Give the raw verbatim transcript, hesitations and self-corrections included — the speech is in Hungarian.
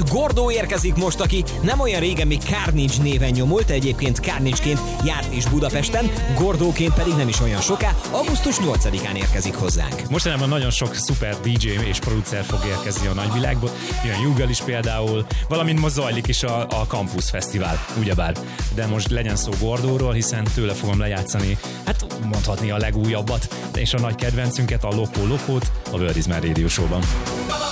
Gordo érkezik most, aki nem olyan régen még Carnage néven nyomult, egyébként Carnage-ként járt is Budapesten, Gordóként pedig nem is olyan soká, augusztus nyolcadikán érkezik hozzánk. Mostanában nagyon sok szuper dé dzsé és producer fog érkezni a nagyvilágból, ilyen Jugel is például, valamint most zajlik is a, a Campus Fesztivál, ugyebár. De most legyen szó Gordóról, hiszen tőle fogom lejátszani, hát mondhatni a legújabbat, és a nagy kedvencünket, a Lopó Lopót a World is Man Radio Show-ban.